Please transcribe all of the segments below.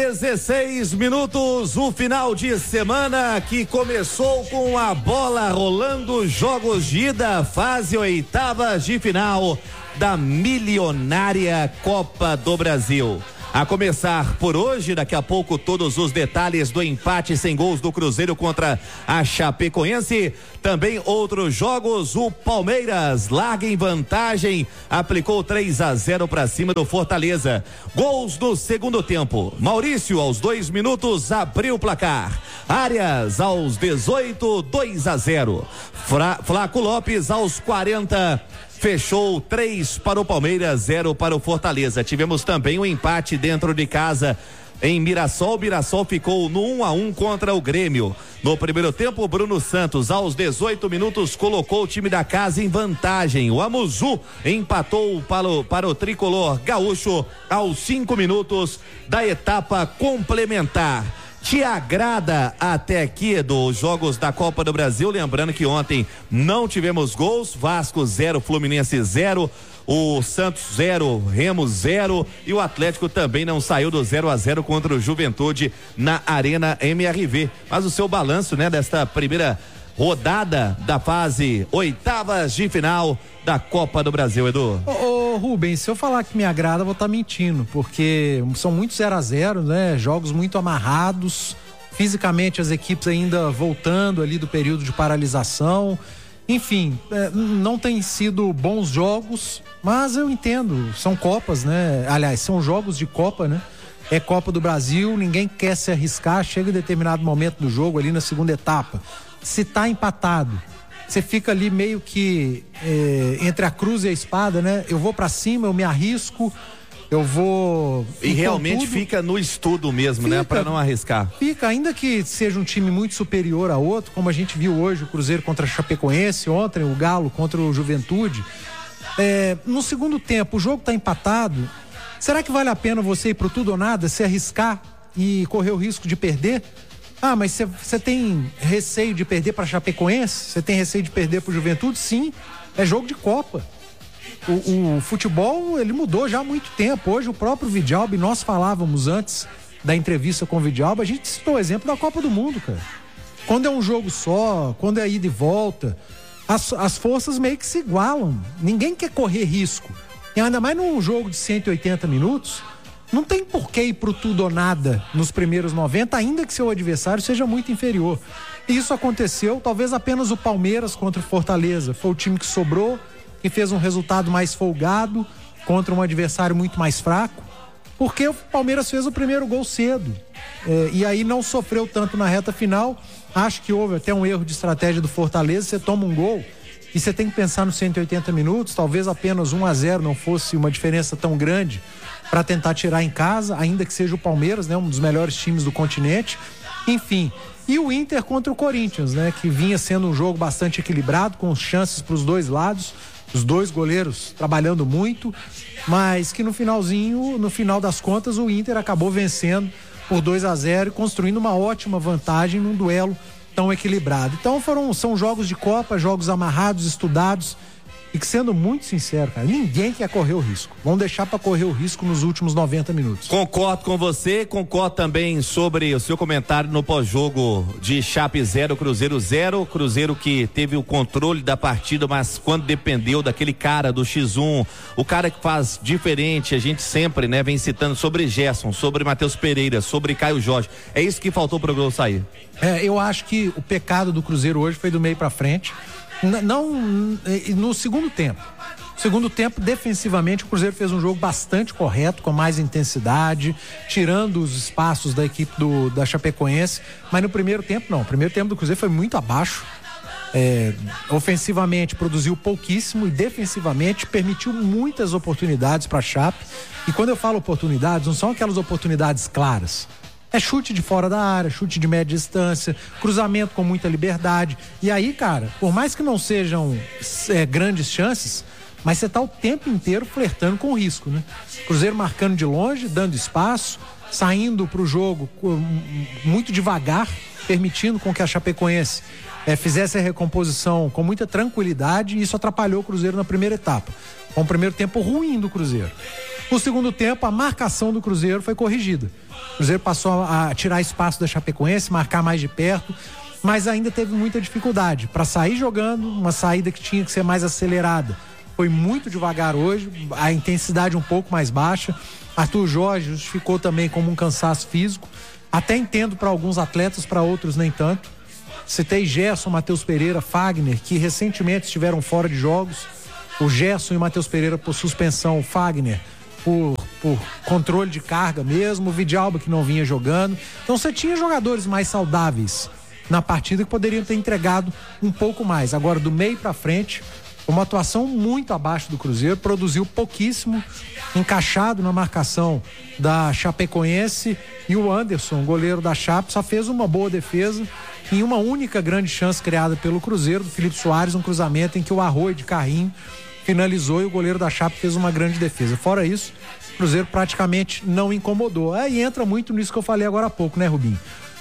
16 minutos, o final de semana que começou com a bola rolando, jogos de ida, fase oitavas de final da milionária Copa do Brasil. A começar por hoje, daqui a pouco todos os detalhes do empate sem gols do Cruzeiro contra a Chapecoense. Também outros jogos, o Palmeiras larga em vantagem, aplicou 3-0 para cima do Fortaleza. Gols do segundo tempo, Maurício aos 2 minutos abriu o placar, Arias aos 18, 2-0, Flaco Lopes aos 40 fechou 3 para o Palmeiras, 0 para o Fortaleza. Tivemos também um empate dentro de casa em Mirassol. Mirassol ficou no 1-1 contra o Grêmio. No primeiro tempo, Bruno Santos, aos 18 minutos, colocou o time da casa em vantagem. O Amuzu empatou para o tricolor gaúcho aos 5 minutos da etapa complementar. Te agrada até aqui dos jogos da Copa do Brasil? Lembrando que ontem não tivemos gols, Vasco 0, Fluminense 0, o Santos 0, Remo 0 e o Atlético também não saiu do 0-0 contra o Juventude na Arena MRV. Mas o seu balanço, né, desta primeira rodada da fase oitavas de final da Copa do Brasil, Edu. Ô Rubens, se eu falar que me agrada, eu vou estar mentindo, porque são muito 0-0, né? Jogos muito amarrados, fisicamente as equipes ainda voltando ali do período de paralisação. Enfim, não tem sido bons jogos, mas eu entendo, são Copas, né? Aliás, são jogos de Copa, né? É Copa do Brasil, ninguém quer se arriscar, chega em determinado momento do jogo ali na segunda etapa. Se tá empatado, você fica ali meio que entre a cruz e a espada, né? Eu vou pra cima, eu me arrisco, eu vou... E realmente fica no estudo mesmo, né? Pra não arriscar. Fica, ainda que seja um time muito superior a outro, como a gente viu hoje, o Cruzeiro contra a Chapecoense, ontem o Galo contra o Juventude. No segundo tempo, o jogo tá empatado, será que vale a pena você ir pro tudo ou nada, se arriscar e correr o risco de perder? Ah, mas você tem receio de perder para Chapecoense? Você tem receio de perder para o Juventude? Sim, é jogo de Copa. O futebol, ele mudou já há muito tempo. Hoje o próprio Vidalba, nós falávamos antes da entrevista com o Vidalba, a gente citou o exemplo da Copa do Mundo, cara. Quando é um jogo só, quando é ida e volta, as forças meio que se igualam. Ninguém quer correr risco. E ainda mais num jogo de 180 minutos... Não tem por que ir pro tudo ou nada nos primeiros 90, ainda que seu adversário seja muito inferior. E isso aconteceu, talvez apenas o Palmeiras contra o Fortaleza. Foi o time que sobrou, que fez um resultado mais folgado contra um adversário muito mais fraco, porque o Palmeiras fez o primeiro gol cedo. E aí não sofreu tanto na reta final. Acho que houve até um erro de estratégia do Fortaleza. Você toma um gol e você tem que pensar nos 180 minutos, talvez apenas 1-0 não fosse uma diferença tão grande para tentar tirar em casa, ainda que seja o Palmeiras, né, um dos melhores times do continente. Enfim, e o Inter contra o Corinthians, né, que vinha sendo um jogo bastante equilibrado, com chances para os dois lados, os dois goleiros trabalhando muito, mas que no finalzinho, no final das contas, o Inter acabou vencendo por 2-0 e construindo uma ótima vantagem num duelo tão equilibrado. Então são jogos de Copa, jogos amarrados, estudados, e que, sendo muito sincero, cara, ninguém quer correr o risco. Vamos deixar para correr o risco nos últimos 90 minutos. Concordo com você, concordo também sobre o seu comentário no pós-jogo de Chape 0, Cruzeiro 0. Cruzeiro que teve o controle da partida, mas quando dependeu daquele cara do X1, o cara que faz diferente, a gente sempre, né, vem citando sobre Gerson, sobre Matheus Pereira, sobre Caio Jorge. É isso que faltou pro gol sair. Eu acho que o pecado do Cruzeiro hoje foi do meio para frente. Não no segundo tempo. Segundo tempo, defensivamente, o Cruzeiro fez um jogo bastante correto, com mais intensidade, tirando os espaços da equipe da Chapecoense, mas no primeiro tempo não. O primeiro tempo do Cruzeiro foi muito abaixo. Ofensivamente produziu pouquíssimo e defensivamente permitiu muitas oportunidades para a Chape. E quando eu falo oportunidades, não são aquelas oportunidades claras. É chute de fora da área, chute de média distância, cruzamento com muita liberdade. E aí, cara, por mais que não sejam grandes chances, mas você tá o tempo inteiro flertando com o risco, né? Cruzeiro marcando de longe, dando espaço, saindo pro jogo muito devagar, permitindo com que a Chapecoense fizesse a recomposição com muita tranquilidade, e isso atrapalhou o Cruzeiro na primeira etapa. Com o primeiro tempo ruim do Cruzeiro. No segundo tempo, a marcação do Cruzeiro foi corrigida. O Cruzeiro passou a tirar espaço da Chapecoense, marcar mais de perto, mas ainda teve muita dificuldade para sair jogando, uma saída que tinha que ser mais acelerada. Foi muito devagar hoje, a intensidade um pouco mais baixa. Arthur Jorge justificou também como um cansaço físico. Até entendo para alguns atletas, para outros nem tanto. Citei Gerson, Matheus Pereira, Fagner, que recentemente estiveram fora de jogos. O Gerson e o Matheus Pereira por suspensão, o Fagner por controle de carga mesmo, o Vidalba que não vinha jogando. Então você tinha jogadores mais saudáveis na partida que poderiam ter entregado um pouco mais. Agora, do meio para frente, uma atuação muito abaixo do Cruzeiro, produziu pouquíssimo, encaixado na marcação da Chapecoense, e o Anderson, goleiro da Chape, só fez uma boa defesa em uma única grande chance criada pelo Cruzeiro, do Felipe Soares, um cruzamento em que o Arroio de carrinho finalizou e o goleiro da Chape fez uma grande defesa. Fora isso, o Cruzeiro praticamente não incomodou. Aí entra muito nisso que eu falei agora há pouco, né, Rubinho?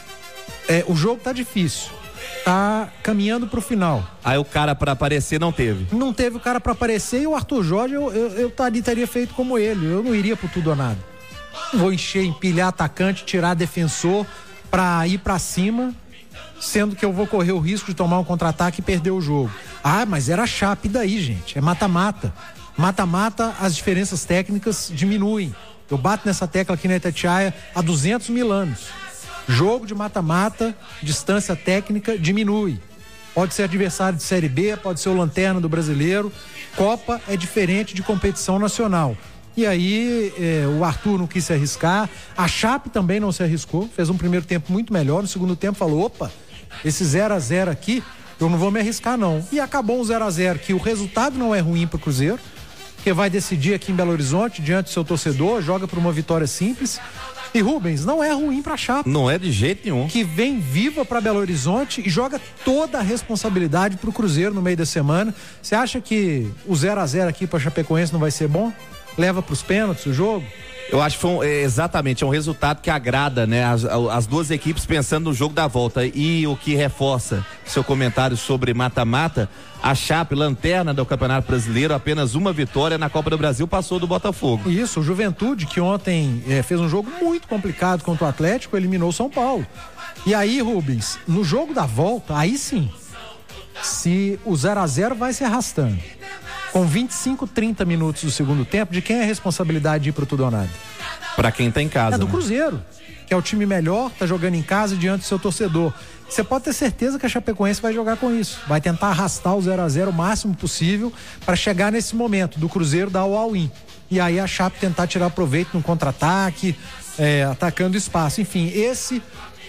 O jogo tá difícil, tá caminhando pro final. Aí o cara pra aparecer não teve. Não teve o cara pra aparecer, e o Arthur Jorge, eu teria feito como ele, eu não iria por tudo ou nada. Não vou encher, empilhar atacante, tirar defensor pra ir pra cima, sendo que eu vou correr o risco de tomar um contra-ataque e perder o jogo. Ah, mas era a Chape daí, gente, é mata-mata. Mata-mata, as diferenças técnicas diminuem. Eu bato nessa tecla aqui na Itatiaia há 200 mil anos. Jogo de mata-mata, distância técnica diminui. Pode ser adversário de Série B, pode ser o lanterna do Brasileiro. Copa é diferente de competição nacional. E aí o Arthur não quis se arriscar, a Chape também não se arriscou, fez um primeiro tempo muito melhor, no segundo tempo falou, opa, esse 0-0 aqui, eu não vou me arriscar não. E acabou um 0-0, que o resultado não é ruim pro Cruzeiro, que vai decidir aqui em Belo Horizonte, diante do seu torcedor, joga por uma vitória simples. E Rubens, não é ruim pra Chape. Não é de jeito nenhum. Que vem viva pra Belo Horizonte e joga toda a responsabilidade pro Cruzeiro no meio da semana. Você acha que o 0-0 aqui pra Chapecoense não vai ser bom? Leva pros pênaltis o jogo? Eu acho que exatamente, é um resultado que agrada, né? As duas equipes pensando no jogo da volta. E o que reforça seu comentário sobre mata-mata, a Chape, lanterna do Campeonato Brasileiro, apenas uma vitória na Copa do Brasil, passou do Botafogo. Isso, o Juventude, que ontem fez um jogo muito complicado contra o Atlético, eliminou o São Paulo. E aí, Rubens, no jogo da volta, aí sim, se o 0-0 vai se arrastando, com 25, 30 minutos do segundo tempo, de quem é a responsabilidade de ir pro tudo ou nada? Pra quem tá em casa. É do Cruzeiro, que é o time melhor, tá jogando em casa diante do seu torcedor. Você pode ter certeza que a Chapecoense vai jogar com isso. Vai tentar arrastar o 0-0 o máximo possível para chegar nesse momento do Cruzeiro dar o all-in. E aí a Chape tentar tirar proveito no contra-ataque, atacando espaço. Enfim, esse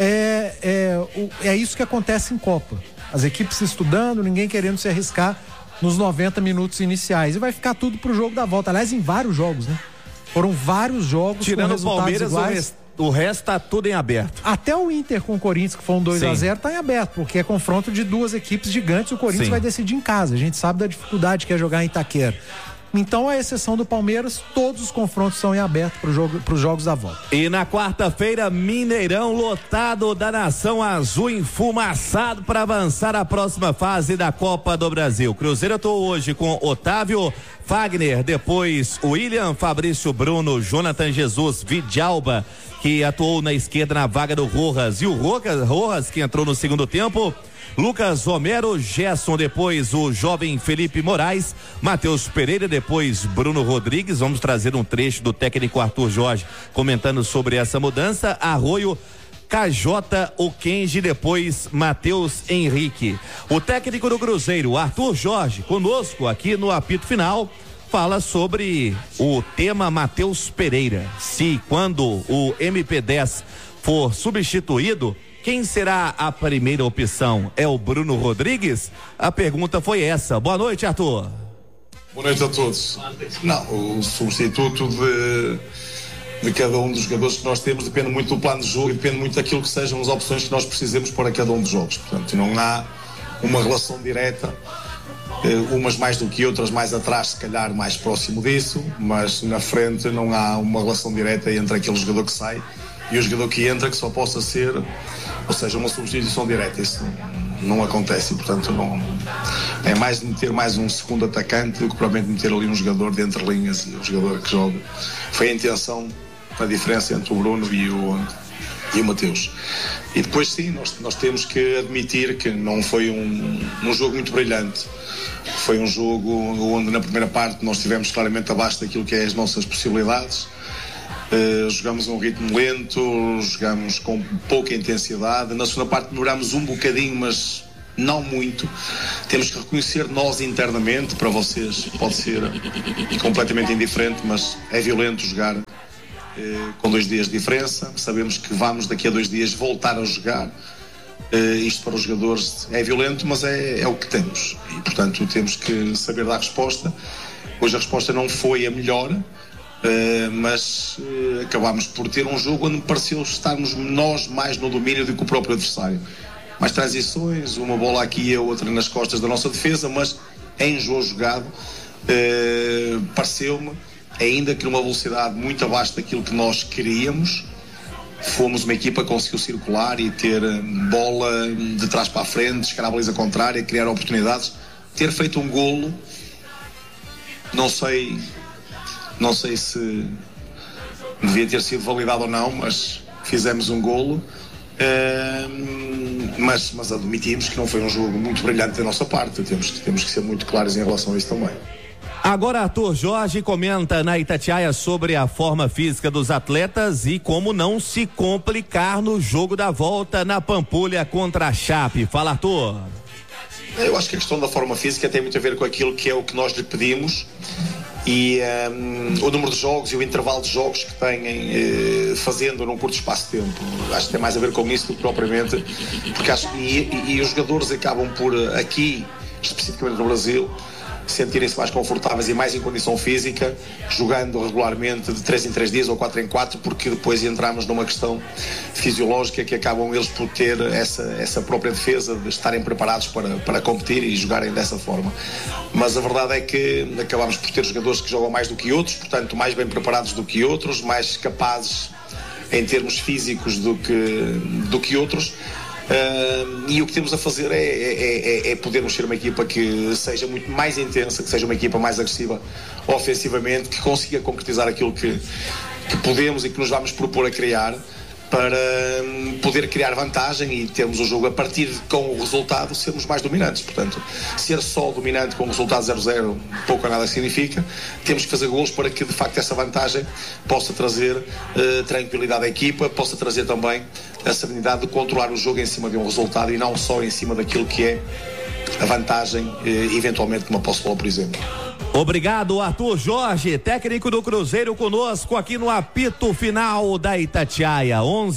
é isso que acontece em Copa. As equipes se estudando, ninguém querendo se arriscar nos 90 minutos iniciais. E vai ficar tudo pro jogo da volta. Aliás, em vários jogos, né? Foram vários jogos tirando com resultados Palmeiras, iguais. O resto tá tudo em aberto. Até o Inter com o Corinthians, que foi um 2-0, tá em aberto, porque é confronto de duas equipes gigantes. O Corinthians vai decidir em casa. A gente sabe da dificuldade que é jogar em Itaquera. Então, à exceção do Palmeiras, todos os confrontos são em aberto para os jogos da volta. E na quarta-feira, Mineirão lotado da Nação Azul, enfumaçado para avançar a próxima fase da Copa do Brasil. Cruzeiro atuou hoje com Otávio, Fagner, depois William, Fabrício, Bruno, Jonathan Jesus, Vidalba, que atuou na esquerda na vaga do Rojas, e o Rojas, que entrou no segundo tempo. Lucas Romero, Gerson, depois o jovem Felipe Moraes, Matheus Pereira, depois Bruno Rodrigues. Vamos trazer um trecho do técnico Arthur Jorge comentando sobre essa mudança. Arroio, KJ, o Kenji, depois Matheus Henrique. O técnico do Cruzeiro, Arthur Jorge, conosco aqui no apito final, fala sobre o tema Matheus Pereira. Se quando o MP10 for substituído, quem será a primeira opção? É o Bruno Rodrigues? A pergunta foi essa. Boa noite, Arthur. Boa noite a todos. Não, o substituto de cada um dos jogadores que nós temos depende muito do plano de jogo e depende muito daquilo que sejam as opções que nós precisemos para cada um dos jogos. Portanto, não há uma relação direta, umas mais do que outras, mais atrás, se calhar mais próximo disso, mas na frente não há uma relação direta entre aquele jogador que sai e o jogador que entra, que só possa ser, ou seja, uma substituição direta. Isso não acontece e, portanto, É mais de meter mais um segundo atacante do que provavelmente meter ali um jogador de entre linhas e um jogador que joga. Foi a intenção, a diferença entre o Bruno e o Mateus. E depois sim, nós temos que admitir que não foi um jogo muito brilhante. Foi um jogo onde na primeira parte nós estivemos claramente abaixo daquilo que é as nossas possibilidades. Jogamos um ritmo lento, jogamos com pouca intensidade. Na segunda parte melhoramos um bocadinho, mas não muito. Temos que reconhecer nós internamente, para vocês pode ser completamente indiferente, mas é violento jogar com 2 dias de diferença. Sabemos que vamos daqui a 2 dias voltar a jogar. Isto para os jogadores é violento, mas é o que temos e portanto temos que saber dar resposta. Hoje a resposta não foi a melhor, mas acabámos por ter um jogo onde me pareceu estarmos nós mais no domínio do que o próprio adversário. Mais transições, uma bola aqui e a outra nas costas da nossa defesa, mas em jogo jogado pareceu-me, ainda que numa velocidade muito abaixo daquilo que nós queríamos, fomos uma equipa que conseguiu circular e ter bola de trás para a frente, chegar à baliza contrária, criar oportunidades, ter feito um golo. Não sei se devia ter sido validado ou não, mas fizemos um golo. Mas admitimos que não foi um jogo muito brilhante da nossa parte. Temos que ser muito claros em relação a isso também. Agora Arthur Jorge comenta na Itatiaia sobre a forma física dos atletas e como não se complicar no jogo da volta na Pampulha contra a Chape. Fala, Arthur. Eu acho que a questão da forma física tem muito a ver com aquilo que é o que nós lhe pedimos e o número de jogos e o intervalo de jogos que têm fazendo num curto espaço de tempo. Acho que tem mais a ver com isso do que propriamente, porque acho e os jogadores acabam por aqui, especificamente no Brasil, sentirem-se mais confortáveis e mais em condição física, jogando regularmente de 3 em 3 dias ou 4 em 4, porque depois entramos numa questão fisiológica que acabam eles por ter essa própria defesa de estarem preparados para competir e jogarem dessa forma. Mas a verdade é que acabamos por ter jogadores que jogam mais do que outros, portanto mais bem preparados do que outros, mais capazes em termos físicos do que outros. E o que temos a fazer é podermos ser uma equipa que seja muito mais intensa, que seja uma equipa mais agressiva ofensivamente, que consiga concretizar aquilo que podemos e que nos vamos propor a criar, para poder criar vantagem e termos o jogo a partir com o resultado, sermos mais dominantes. Portanto, ser só dominante com o resultado 0-0 pouco ou nada significa. Temos que fazer golos para que de facto essa vantagem possa trazer tranquilidade à equipa, possa trazer também a serenidade de controlar o jogo em cima de um resultado e não só em cima daquilo que é a vantagem, eventualmente numa posse de bola, por exemplo. Obrigado, Arthur Jorge, técnico do Cruzeiro, conosco aqui no apito final da Itatiaia.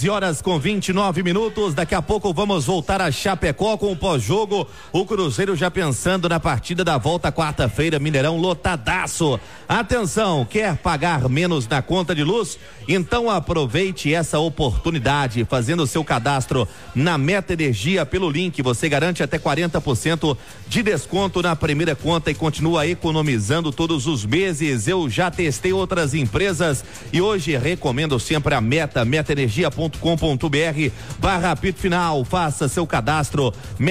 11h29. Daqui a pouco vamos voltar a Chapecó com o pós-jogo. O Cruzeiro já pensando na partida da volta quarta-feira, Mineirão lotadaço. Atenção, quer pagar menos na conta de luz? Então aproveite essa oportunidade, fazendo o seu cadastro na Meta Energia pelo link. Você garante até 40% de desconto na primeira conta e continua economizando todos os meses. Eu já testei outras empresas e hoje recomendo sempre a metaenergia.com.br/apito final. Faça seu cadastro,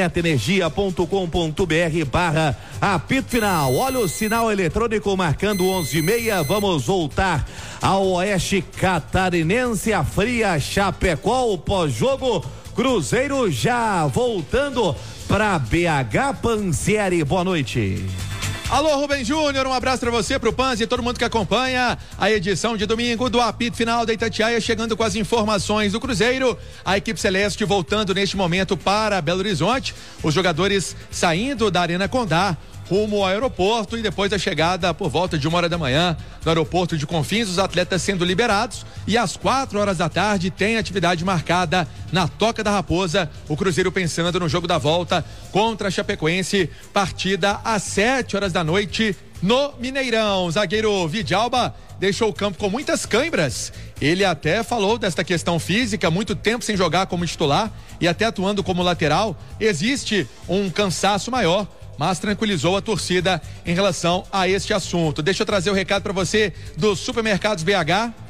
metaenergia.com.br/apito final. Olha o sinal eletrônico marcando 11h30. Vamos voltar ao Oeste Catarinense, a Fria Chapecó, o pós-jogo. Cruzeiro já voltando para BH. Pansieri, boa noite. Alô, Rubem Júnior, um abraço pra você, pro Panzi e todo mundo que acompanha a edição de domingo do apito final da Itatiaia, chegando com as informações do Cruzeiro. A equipe celeste voltando neste momento para Belo Horizonte, os jogadores saindo da Arena Condá rumo ao aeroporto e depois da chegada por volta de 1h da manhã no aeroporto de Confins, os atletas sendo liberados e às 4h da tarde tem atividade marcada na Toca da Raposa, o Cruzeiro pensando no jogo da volta contra a Chapecoense, partida às 7h da noite no Mineirão. Zagueiro Vidalba deixou o campo com muitas câimbras, ele até falou desta questão física, muito tempo sem jogar como titular e até atuando como lateral, existe um cansaço maior, mas tranquilizou a torcida em relação a este assunto. Deixa eu trazer o recado para você dos Supermercados BH.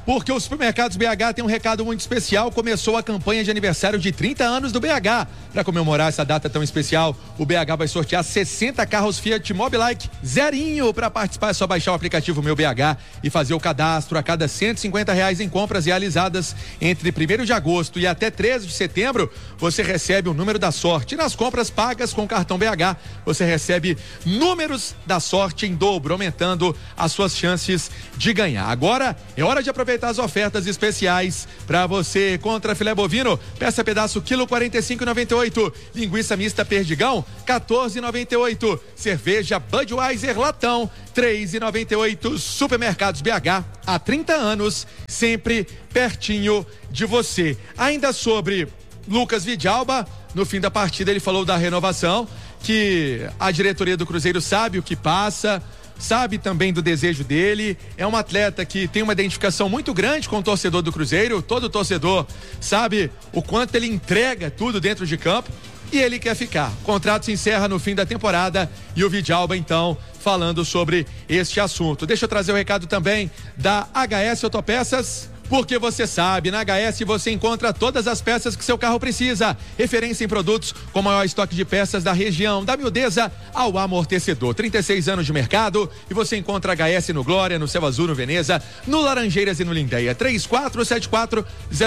porque os Supermercados BH tem um recado muito especial. Começou a campanha de aniversário de 30 anos do BH. Para comemorar essa data tão especial, o BH vai sortear 60 carros Fiat Mobilike zerinho. Para participar é só baixar o aplicativo Meu BH e fazer o cadastro. A cada R$150 em compras realizadas entre 1º de agosto e até 13 de setembro, você recebe o número da sorte. Nas compras pagas com cartão BH, você recebe números da sorte em dobro, aumentando as suas chances de ganhar. Agora é hora de aproveitar as ofertas especiais para você. Contra filé bovino, peça pedaço quilo 45,98. Linguiça mista Perdigão, 14,98. Cerveja Budweiser Latão, 3,98. Supermercados BH, há 30 anos, sempre pertinho de você. Ainda sobre Lucas Vidalba, no fim da partida ele falou da renovação, que a diretoria do Cruzeiro sabe o que passa, sabe também do desejo dele. É um atleta que tem uma identificação muito grande com o torcedor do Cruzeiro. Todo torcedor sabe o quanto ele entrega tudo dentro de campo e ele quer ficar. O contrato se encerra no fim da temporada e o Vidalba, então, falando sobre este assunto. Deixa eu trazer o recado também da HS Autopeças. Porque você sabe, na HS você encontra todas as peças que seu carro precisa. Referência em produtos com maior estoque de peças da região, da miudeza ao amortecedor. 36 anos de mercado e você encontra HS no Glória, no Céu Azul, no Veneza, no Laranjeiras e no Lindéia. 3474-0022,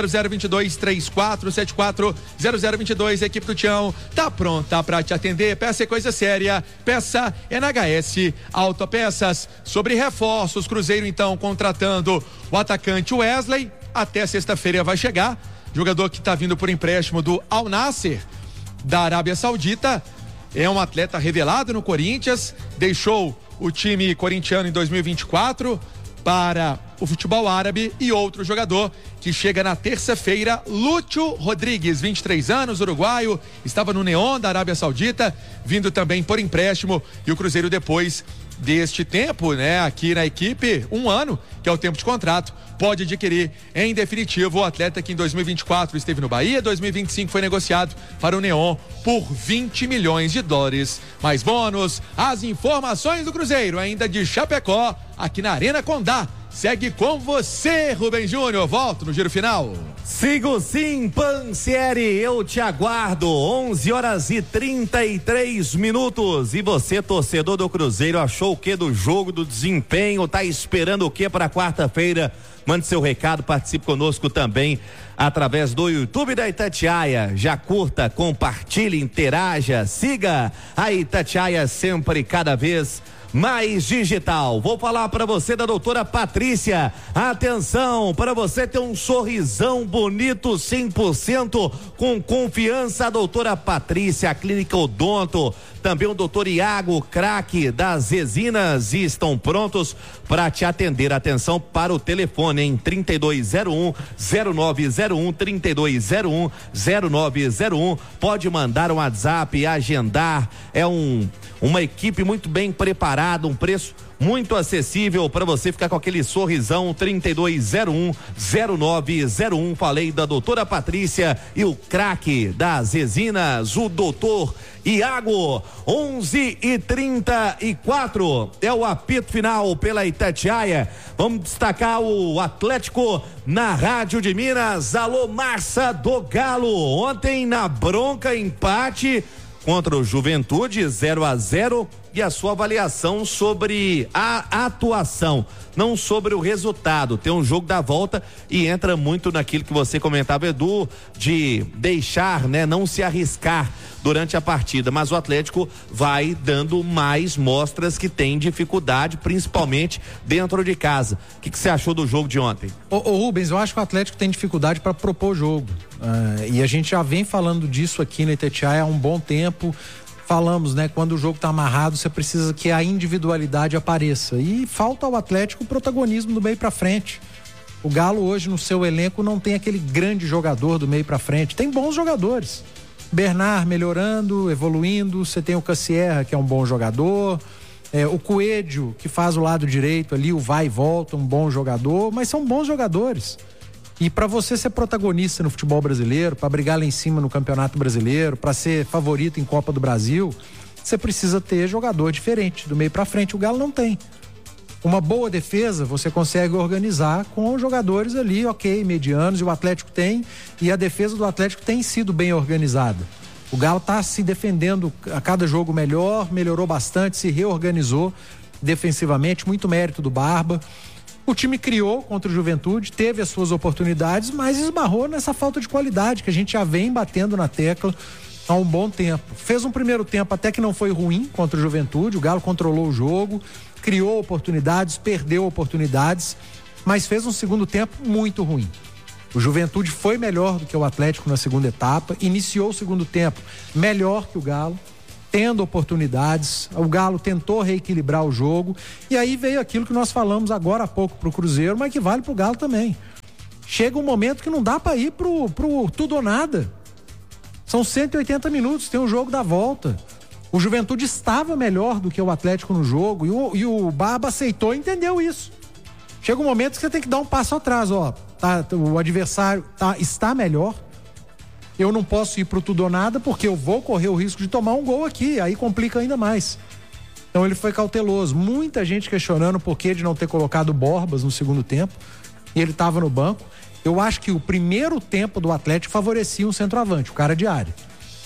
3474-0022. A equipe do Tião tá pronta pra te atender. Peça é coisa séria, peça é na HS Autopeças. Sobre reforços, Cruzeiro então contratando o atacante Wesley, até sexta-feira vai chegar, jogador que está vindo por empréstimo do Al Nassr da Arábia Saudita, é um atleta revelado no Corinthians, deixou o time corintiano em 2024 para o futebol árabe. E outro jogador que chega na terça-feira, Lúcio Rodrigues, 23 anos, uruguaio, estava no Neon da Arábia Saudita, vindo também por empréstimo, e o Cruzeiro, depois deste tempo, né, aqui na equipe, 1 ano, que é o tempo de contrato, pode adquirir em definitivo o atleta que em 2024 esteve no Bahia, 2025 foi negociado para o Neon por $20 milhões. Mais bônus, as informações do Cruzeiro, ainda de Chapecó, aqui na Arena Condá. Segue com você, Rubem Júnior. Volto no giro final. Sigo sim, Pansieri, eu te aguardo. 11h33. E você, torcedor do Cruzeiro, achou o que do jogo, do desempenho? Tá esperando o que para quarta-feira? Mande seu recado, participe conosco também através do YouTube da Itatiaia. Já curta, compartilhe, interaja, siga a Itatiaia, sempre, cada vez mais digital. Vou falar para você da doutora Patrícia. Atenção, para você ter um sorrisão bonito 100% com confiança, a doutora Patrícia, a Clínica Odonto, também o doutor Iago, craque das resinas, estão prontos para te atender. Atenção para o telefone em 3201-0901, 3201-0901. Pode mandar um WhatsApp e agendar. É uma equipe muito bem preparada, um preço muito acessível para você ficar com aquele sorrisão. 3201-0901. Falei da doutora Patrícia e o craque das resinas, o doutor Iago. 11h34 é o apito final pela Itatiaia. Vamos destacar o Atlético na Rádio de Minas. Alô, Márcia do Galo. Ontem na bronca, empate contra o Juventude, 0-0. E a sua avaliação sobre a atuação, não sobre o resultado. Tem um jogo da volta e entra muito naquilo que você comentava, Edu, de deixar, né, não se arriscar durante a partida, mas o Atlético vai dando mais mostras que tem dificuldade, principalmente dentro de casa. O que você achou do jogo de ontem? Ô Rubens, eu acho que o Atlético tem dificuldade para propor jogo, e a gente já vem falando disso aqui na Itatiaia há um bom tempo. Falamos, né? Quando o jogo tá amarrado, você precisa que a individualidade apareça. E falta ao Atlético o protagonismo do meio pra frente. O Galo hoje no seu elenco não tem aquele grande jogador do meio pra frente. Tem bons jogadores. Bernard melhorando, evoluindo. Você tem o Cassierra, que é um bom jogador. O Coelho, que faz o lado direito ali, o vai e volta, um bom jogador. Mas são bons jogadores. E para você ser protagonista no futebol brasileiro, para brigar lá em cima no Campeonato Brasileiro, para ser favorito em Copa do Brasil, você precisa ter jogador diferente do meio para frente. O Galo não tem. Uma boa defesa você consegue organizar com jogadores ali, medianos, e o Atlético tem, e a defesa do Atlético tem sido bem organizada. O Galo está se defendendo a cada jogo melhorou bastante, se reorganizou defensivamente, muito mérito do Barba. O time criou contra o Juventude, teve as suas oportunidades, mas esbarrou nessa falta de qualidade que a gente já vem batendo na tecla há um bom tempo. Fez um primeiro tempo até que não foi ruim contra o Juventude, o Galo controlou o jogo, criou oportunidades, perdeu oportunidades, mas fez um segundo tempo muito ruim. O Juventude foi melhor do que o Atlético na segunda etapa, iniciou o segundo tempo melhor que o Galo, tendo oportunidades. O Galo tentou reequilibrar o jogo e aí veio aquilo que nós falamos agora há pouco pro Cruzeiro, mas que vale pro Galo também. Chega um momento que não dá para ir pro tudo ou nada. São 180 minutos, tem um jogo da volta. O Juventude estava melhor do que o Atlético no jogo e o Barba aceitou e entendeu isso. Chega um momento que você tem que dar um passo atrás, o adversário está melhor. Eu não posso ir pro tudo ou nada porque eu vou correr o risco de tomar um gol aqui, aí complica ainda mais. Então ele foi cauteloso. Muita gente questionando o porquê de não ter colocado Borbas no segundo tempo, e ele estava no banco. Eu acho que o primeiro tempo do Atlético favorecia um centroavante, o cara de área.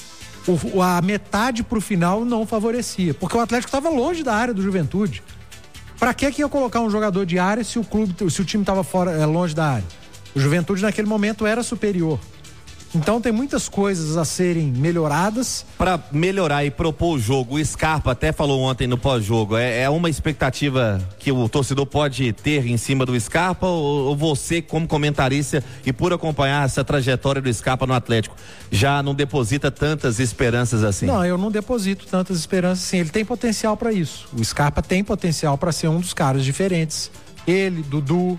A metade pro final não favorecia, porque o Atlético estava longe da área do Juventude. Pra que ia colocar um jogador de área se o time estava fora, longe da área? O Juventude naquele momento era superior. Então tem muitas coisas a serem melhoradas. Para melhorar e propor o jogo, o Scarpa até falou ontem no pós-jogo, é uma expectativa que o torcedor pode ter em cima do Scarpa, ou você, como comentarista e por acompanhar essa trajetória do Scarpa no Atlético, já não deposita tantas esperanças assim? Não, eu não deposito tantas esperanças assim. Ele tem potencial para isso. O Scarpa tem potencial para ser um dos caras diferentes. Ele, Dudu,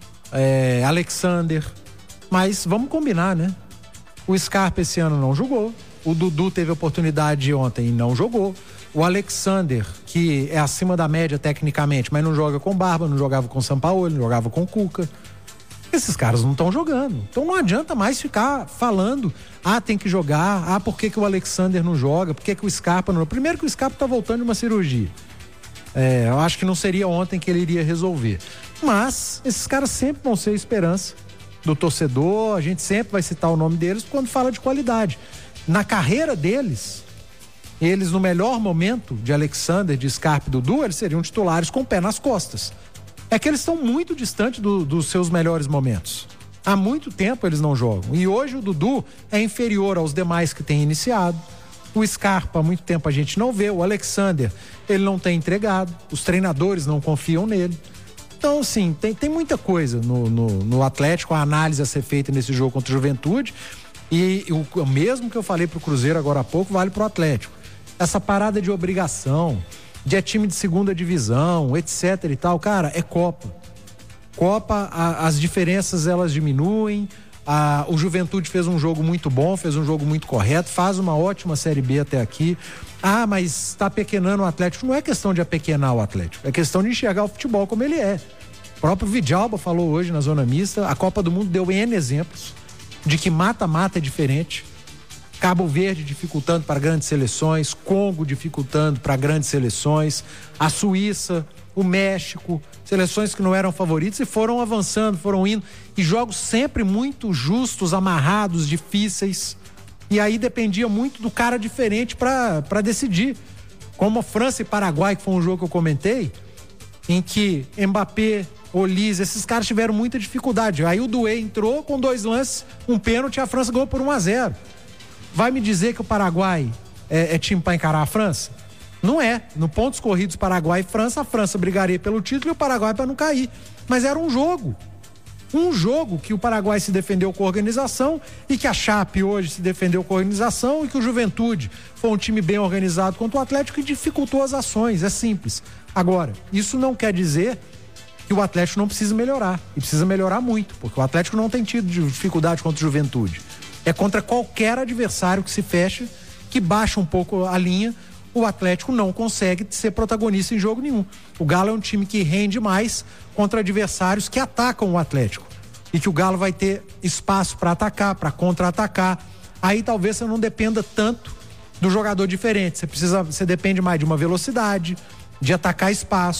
Alexander. Mas vamos combinar, né? O Scarpa esse ano não jogou. O Dudu teve oportunidade ontem e não jogou. O Alexander, que é acima da média tecnicamente, mas não joga com Barba, não jogava com Sampaoli, não jogava com Cuca. Esses caras não estão jogando. Então não adianta mais ficar falando, tem que jogar, por que o Alexander não joga, por que o Scarpa não... Primeiro que o Scarpa tá voltando de uma cirurgia. Eu acho que não seria ontem que ele iria resolver. Mas esses caras sempre vão ser esperança do torcedor, a gente sempre vai citar o nome deles quando fala de qualidade. Na carreira deles, eles no melhor momento de Alexander, de Scarpa e Dudu, eles seriam titulares com o pé nas costas. É que eles estão muito distantes dos seus melhores momentos. Há muito tempo eles não jogam. E hoje o Dudu é inferior aos demais que têm iniciado. O Scarpa há muito tempo a gente não vê. O Alexander, ele não tem entregado. Os treinadores não confiam nele. Então, assim, tem muita coisa no Atlético, a análise a ser feita nesse jogo contra o Juventude. E o mesmo que eu falei pro Cruzeiro agora há pouco, vale pro Atlético. Essa parada de obrigação, de time de segunda divisão, etc e tal, cara, é Copa. Copa, as diferenças elas diminuem. O Juventude fez um jogo muito bom, fez um jogo muito correto, faz uma ótima Série B até aqui. Mas está apequenando o Atlético. Não é questão de apequenar o Atlético, é questão de enxergar o futebol como ele é. O próprio Vidalba falou hoje na Zona Mista, a Copa do Mundo deu N exemplos de que mata-mata é diferente. Cabo Verde dificultando para grandes seleções, Congo dificultando para grandes seleções, a Suíça, o México, seleções que não eram favoritas e foram avançando, foram indo, e jogos sempre muito justos, amarrados, difíceis, e aí dependia muito do cara diferente para decidir, como a França e Paraguai, que foi um jogo que eu comentei, em que Mbappé, Olise, esses caras tiveram muita dificuldade. Aí o Doué entrou com 2 lances, um pênalti, a França ganhou por 1-0. Vai me dizer que o Paraguai é time para encarar a França? Não é. No pontos corridos Paraguai e França, a França brigaria pelo título e o Paraguai para não cair. Mas era um jogo. Um jogo que o Paraguai se defendeu com organização e que a Chape hoje se defendeu com organização e que o Juventude foi um time bem organizado contra o Atlético e dificultou as ações. É simples. Agora, isso não quer dizer que o Atlético não precisa melhorar. E precisa melhorar muito, porque o Atlético não tem tido dificuldade contra o Juventude. É contra qualquer adversário que se fecha, que baixa um pouco a linha, o Atlético não consegue ser protagonista em jogo nenhum. O Galo é um time que rende mais contra adversários que atacam o Atlético. E que o Galo vai ter espaço para atacar, para contra-atacar. Aí talvez você não dependa tanto do jogador diferente. Você depende mais de uma velocidade, de atacar espaço,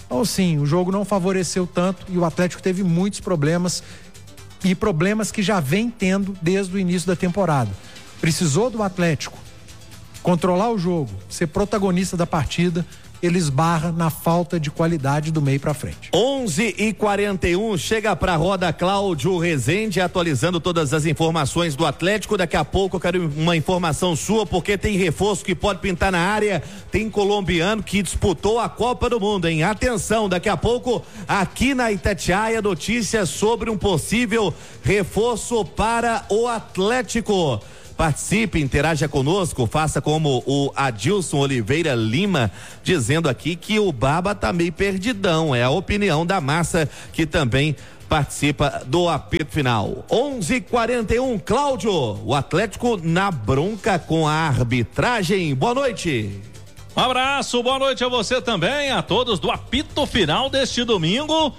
Então, sim, o jogo não favoreceu tanto e o Atlético teve muitos problemas e problemas que já vem tendo desde o início da temporada. Precisou do Atlético controlar o jogo, ser protagonista da partida, ele esbarra na falta de qualidade do meio pra frente. 11h41, chega pra roda Cláudio Rezende, atualizando todas as informações do Atlético. Daqui a pouco eu quero uma informação sua, porque tem reforço que pode pintar na área, tem colombiano que disputou a Copa do Mundo, hein? Atenção, daqui a pouco aqui na Itatiaia, notícias sobre um possível reforço para o Atlético. Participe, interaja conosco, faça como o Adilson Oliveira Lima, dizendo aqui que o Baba tá meio perdidão, é a opinião da massa que também participa do apito final. 11h41, Cláudio, o Atlético na bronca com a arbitragem, boa noite. Um abraço, boa noite a você também, a todos do apito final deste domingo.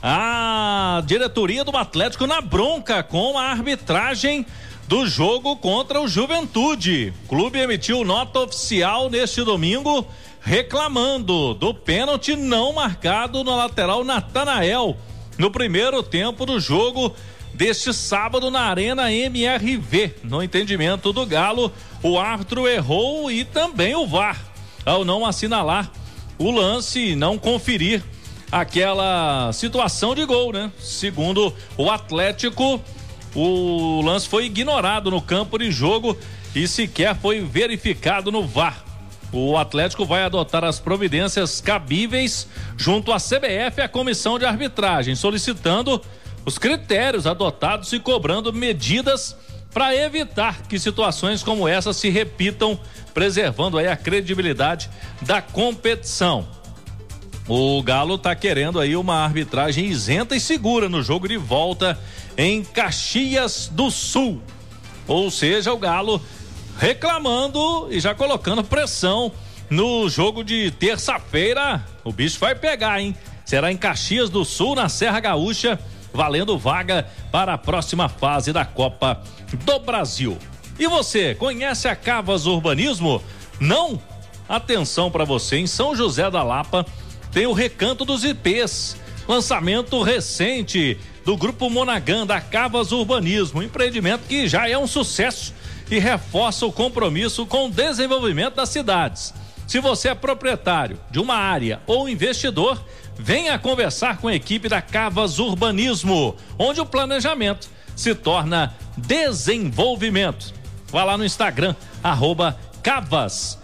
A diretoria do Atlético na bronca com a arbitragem do jogo contra o Juventude. O clube emitiu nota oficial neste domingo reclamando do pênalti não marcado no lateral Natanael no primeiro tempo do jogo deste sábado na Arena MRV. No entendimento do Galo, o árbitro errou e também o VAR ao não assinalar o lance e não conferir aquela situação de gol, né? Segundo o Atlético, o lance foi ignorado no campo de jogo e sequer foi verificado no VAR. O Atlético vai adotar as providências cabíveis junto à CBF e à comissão de arbitragem, solicitando os critérios adotados e cobrando medidas para evitar que situações como essa se repitam, preservando aí a credibilidade da competição. O Galo tá querendo aí uma arbitragem isenta e segura no jogo de volta em Caxias do Sul. Ou seja, o Galo reclamando e já colocando pressão no jogo de terça-feira. O bicho vai pegar, hein? Será em Caxias do Sul, na Serra Gaúcha, valendo vaga para a próxima fase da Copa do Brasil. E você, conhece a Cavas Urbanismo? Não? Atenção para você, em São José da Lapa tem o Recanto dos IPs, lançamento recente do Grupo Monaghan, da Cavas Urbanismo, empreendimento que já é um sucesso e reforça o compromisso com o desenvolvimento das cidades. Se você é proprietário de uma área ou investidor, venha conversar com a equipe da Cavas Urbanismo, onde o planejamento se torna desenvolvimento. Vá lá no Instagram, @Cavas,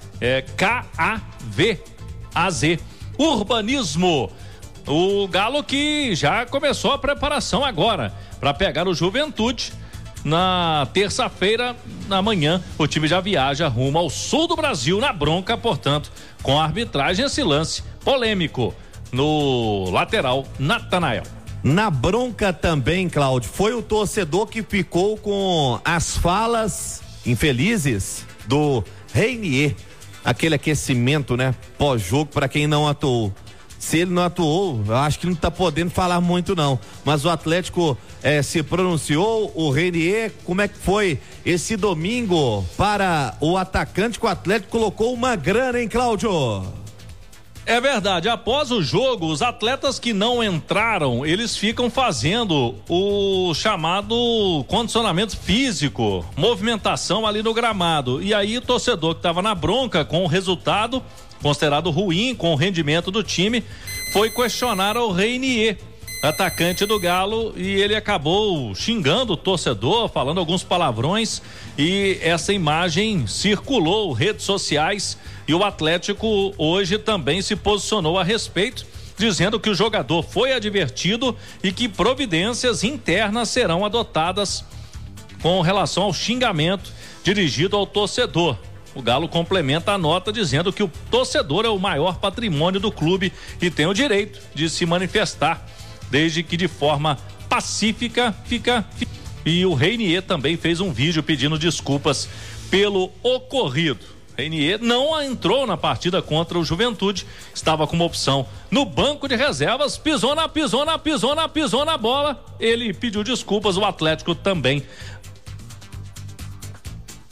KAVAZ, Urbanismo. O Galo que já começou a preparação agora para pegar o Juventude. Na terça-feira, na manhã, o time já viaja rumo ao sul do Brasil, na bronca, portanto, com a arbitragem, esse lance polêmico no lateral Natanael. Na bronca também, Cláudio, foi o torcedor que ficou com as falas infelizes do Reinier, aquele aquecimento, né, pós-jogo, para quem não atuou. Se ele não atuou, eu acho que não tá podendo falar muito não, mas o Atlético se pronunciou, o Reinier, como é que foi esse domingo para o atacante que o Atlético colocou uma grana, hein, Cláudio? É verdade, após o jogo, os atletas que não entraram, eles ficam fazendo o chamado condicionamento físico, movimentação ali no gramado, e aí o torcedor que estava na bronca com o resultado considerado ruim, com o rendimento do time, foi questionar ao Reinier, atacante do Galo, e ele acabou xingando o torcedor, falando alguns palavrões, e essa imagem circulou redes sociais, e o Atlético hoje também se posicionou a respeito, dizendo que o jogador foi advertido e que providências internas serão adotadas com relação ao xingamento dirigido ao torcedor. O Galo complementa a nota dizendo que o torcedor é o maior patrimônio do clube e tem o direito de se manifestar, desde que de forma pacífica fica. E o Reinier também fez um vídeo pedindo desculpas pelo ocorrido. Reinier não entrou na partida contra o Juventude, estava com uma opção no banco de reservas, pisou na bola, ele pediu desculpas, o Atlético também.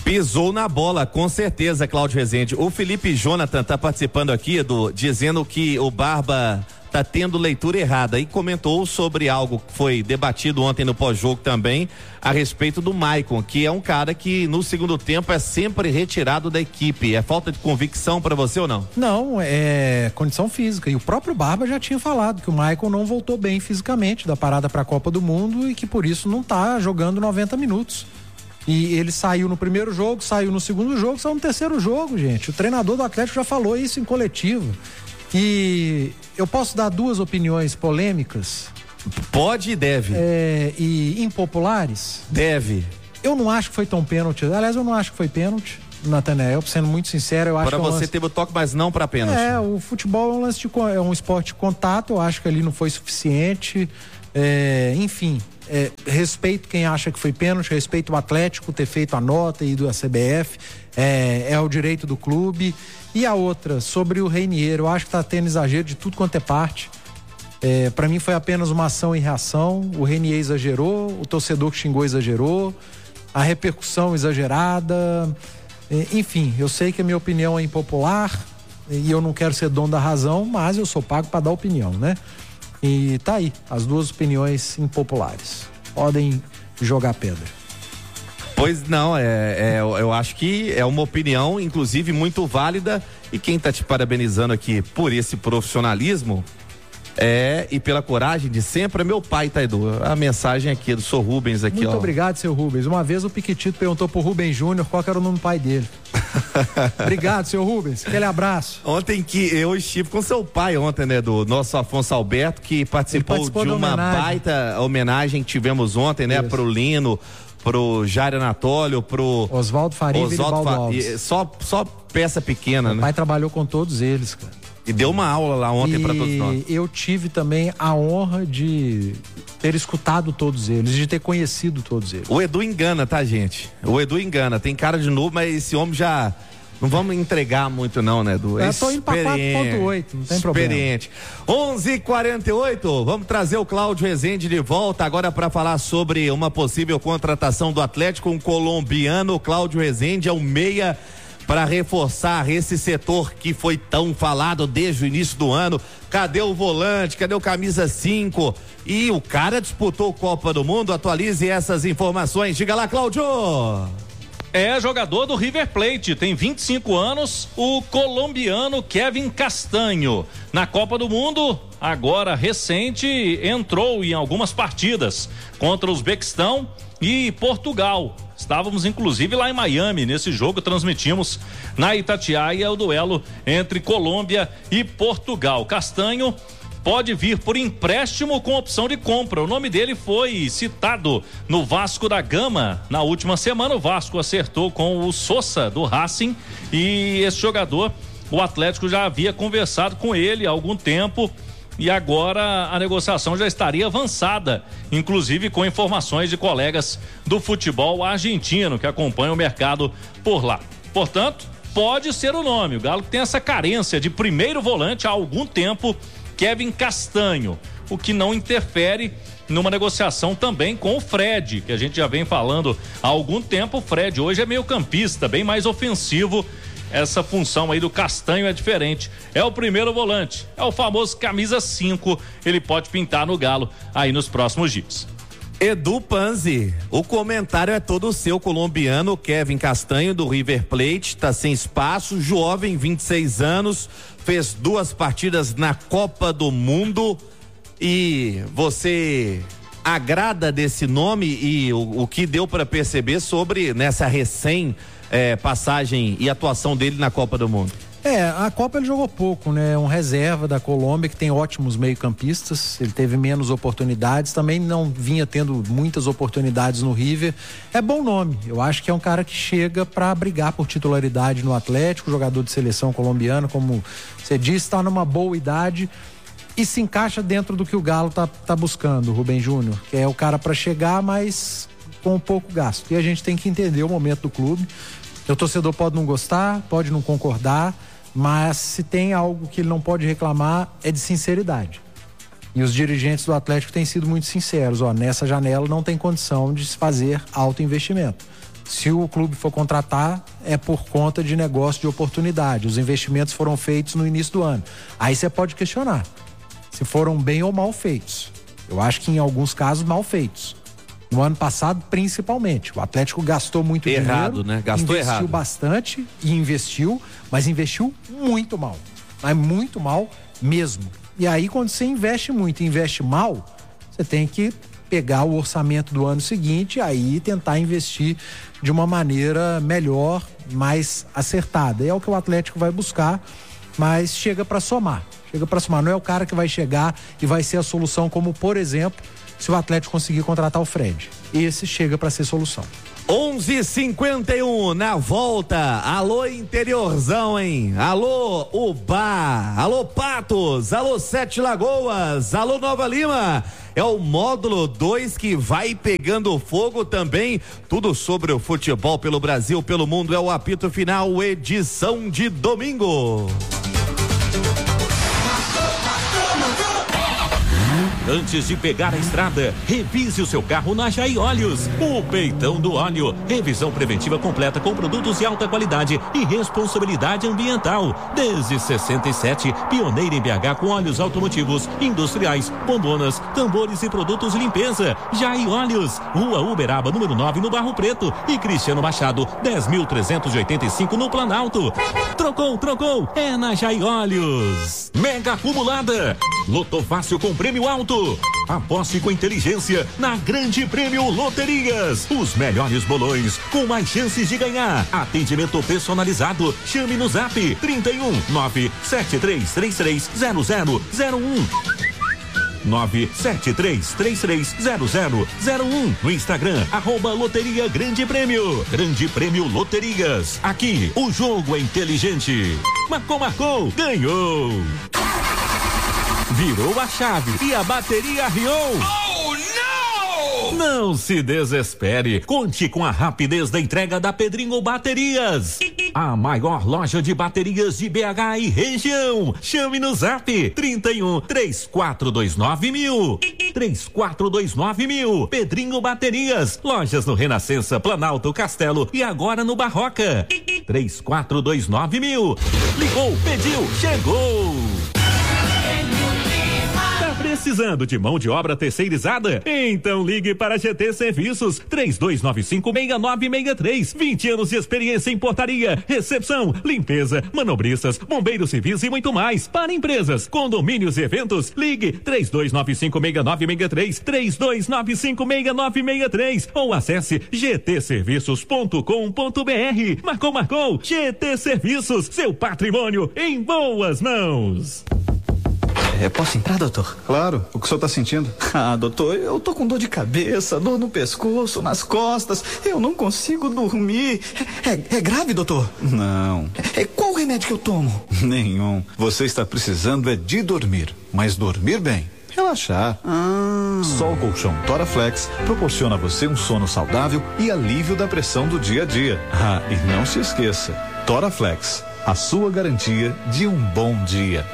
Pisou na bola, com certeza, Cláudio Rezende. O Felipe Jonathan tá participando aqui, dizendo que o Barba tá tendo leitura errada e comentou sobre algo que foi debatido ontem no pós-jogo também, a respeito do Maicon, que é um cara que no segundo tempo é sempre retirado da equipe. É falta de convicção para você ou não? Não, é condição física. E o próprio Barba já tinha falado que o Maicon não voltou bem fisicamente da parada para a Copa do Mundo e que por isso não tá jogando 90 minutos. E ele saiu no primeiro jogo, saiu no segundo jogo, saiu no terceiro jogo, gente. O treinador do Atlético já falou isso em coletivo. E eu posso dar duas opiniões polêmicas? Pode e deve. E impopulares? Deve. Eu não acho que foi tão pênalti. Aliás, eu não acho que foi pênalti, Natanael, sendo muito sincero, eu acho que... Para você teve o toque, mas não para pênalti. O futebol é um esporte de contato, eu acho que ali não foi suficiente. Enfim, respeito quem acha que foi pênalti, respeito o Atlético ter feito a nota e do CBF, é o direito do clube. E a outra, sobre o Reinier, eu acho que tá tendo exagero de tudo quanto é parte. Para mim foi apenas uma ação e reação. O Reinier exagerou, o torcedor que xingou exagerou, a repercussão exagerada. Enfim, eu sei que a minha opinião é impopular e eu não quero ser dono da razão, mas eu sou pago para dar opinião, né? E tá aí, as duas opiniões impopulares. Podem jogar pedra. Pois não, eu acho que é uma opinião, inclusive, muito válida, e quem tá te parabenizando aqui por esse profissionalismo e pela coragem de sempre é meu pai, Taidu. A mensagem aqui do seu Rubens aqui, Muito obrigado, seu Rubens. Uma vez o Piquetito perguntou pro Rubens Júnior qual que era o nome do pai dele. Obrigado, seu Rubens. Aquele abraço. Ontem que eu estive com seu pai ontem, né, do nosso Afonso Alberto, que participou de uma baita homenagem que tivemos ontem, né, pro Lino, pro Jair Anatólio, pro Oswaldo Faria e Viribaldo Alves. Só peça pequena, Meu né? pai trabalhou com todos eles, cara. E deu uma aula lá ontem para todos nós. Eu tive também a honra de ter escutado todos eles, de ter conhecido todos eles. O Edu engana, tá, gente? O Edu engana. Tem cara de novo, mas esse homem já... Não vamos entregar muito não, né, Edu? Eu tô indo pra 4.8, não tem problema. Experiente. 11:48, vamos trazer o Cláudio Rezende de volta agora para falar sobre uma possível contratação do Atlético, um colombiano. Cláudio Rezende é um meia para reforçar esse setor que foi tão falado desde o início do ano. Cadê o volante? Cadê o camisa 5? E o cara disputou Copa do Mundo. Atualize essas informações. Diga lá, Cláudio. É jogador do River Plate, tem 25 anos, o colombiano Kevin Castanho. Na Copa do Mundo, agora recente, entrou em algumas partidas contra o Uzbequistão e Portugal. Estávamos inclusive lá em Miami, nesse jogo transmitimos na Itatiaia o duelo entre Colômbia e Portugal. Castanho pode vir por empréstimo com opção de compra. O nome dele foi citado no Vasco da Gama na última semana. O Vasco acertou com o Sousa do Racing e esse jogador, o Atlético já havia conversado com ele há algum tempo e agora a negociação já estaria avançada, inclusive com informações de colegas do futebol argentino que acompanham o mercado por lá. Portanto, pode ser o nome. O Galo tem essa carência de primeiro volante há algum tempo, Kevin Castanho, o que não interfere numa negociação também com o Fred, que a gente já vem falando há algum tempo. O Fred hoje é meio campista, bem mais ofensivo. Essa função aí do Castanho é diferente. É o primeiro volante, é o famoso camisa 5. Ele pode pintar no Galo aí nos próximos dias. Edu Panzi, o comentário é todo seu. Colombiano Kevin Castanho do River Plate, tá sem espaço, jovem, 26 anos, fez 2 partidas na Copa do Mundo. E você agrada desse nome e o que deu para perceber sobre nessa passagem e atuação dele na Copa do Mundo? A Copa ele jogou pouco, né? Um reserva da Colômbia que tem ótimos meio-campistas. Ele teve menos oportunidades, também não vinha tendo muitas oportunidades no River. É bom nome. Eu acho que é um cara que chega para brigar por titularidade no Atlético, jogador de seleção colombiana, como você disse, está numa boa idade e se encaixa dentro do que o Galo tá buscando, o Rubem Júnior, que é o cara para chegar, mas com pouco gasto. E a gente tem que entender o momento do clube. O torcedor pode não gostar, pode não concordar, mas se tem algo que ele não pode reclamar é de sinceridade. E os dirigentes do Atlético têm sido muito sinceros, nessa janela não tem condição de se fazer alto investimento. Se o clube for contratar, é por conta de negócio de oportunidade. Os investimentos foram feitos no início do ano. Aí você pode questionar se foram bem ou mal feitos. Eu acho que em alguns casos mal feitos. No ano passado, principalmente. O Atlético gastou muito dinheiro, né? Gastou errado. Investiu bastante e investiu, mas investiu muito mal. Mas muito mal mesmo. E aí, quando você investe muito e investe mal, você tem que pegar o orçamento do ano seguinte e aí tentar investir de uma maneira melhor, mais acertada. É o que o Atlético vai buscar, mas chega para somar. Não é o cara que vai chegar e vai ser a solução, como, por exemplo, se o Atlético conseguir contratar o Fred. Esse chega para ser solução. 11:51 na volta. Alô, interiorzão, hein? Alô, Ubá. Alô, Patos. Alô, Sete Lagoas. Alô, Nova Lima. É o módulo 2 que vai pegando fogo também. Tudo sobre o futebol pelo Brasil, pelo mundo. É o apito final, edição de domingo. Antes de pegar a estrada, revise o seu carro na Jai Óleos. O peitão do óleo. Revisão preventiva completa com produtos de alta qualidade e responsabilidade ambiental. Desde 67, pioneira em BH com óleos automotivos, industriais, bombonas, tambores e produtos de limpeza. Jai Óleos. Rua Uberaba, número 9, no Barro Preto. E Cristiano Machado, 10.385 no Planalto. Trocou. É na Jai Óleos. Mega acumulada. Lotou fácil com prêmio alto. Aposte com inteligência na Grande Prêmio Loterias. Os melhores bolões com mais chances de ganhar. Atendimento personalizado. Chame no Zap 31 97333 0001. 973330001. No Instagram, @Loteria Grande Prêmio. Grande Prêmio Loterias. Aqui, o jogo é inteligente. Marcou, ganhou. Virou a chave e a bateria arriou. Oh, não! Não se desespere. Conte com a rapidez da entrega da Pedrinho Baterias. A maior loja de baterias de BH e região. Chame no Zap 31 3429 mil. 3429 mil. Pedrinho Baterias. Lojas no Renascença, Planalto, Castelo e agora no Barroca. 3429 mil. Ligou, pediu, chegou. Precisando de mão de obra terceirizada? Então ligue para GT Serviços 3295-6963. 20 anos de experiência em portaria, recepção, limpeza, manobristas, bombeiros civis e muito mais. Para empresas, condomínios e eventos, ligue 3295-6963, 3295-6963 ou acesse gtserviços.com.br. Marcou. GT Serviços, seu patrimônio em boas mãos. Posso entrar, doutor? Claro, o que o senhor tá sentindo? Doutor, eu tô com dor de cabeça, dor no pescoço, nas costas, eu não consigo dormir. É grave, doutor? Não. Qual o remédio que eu tomo? Nenhum. Você está precisando de dormir, mas dormir bem. Relaxar. Só o colchão Toraflex proporciona a você um sono saudável e alívio da pressão do dia a dia. E não se esqueça, Toraflex, a sua garantia de um bom dia.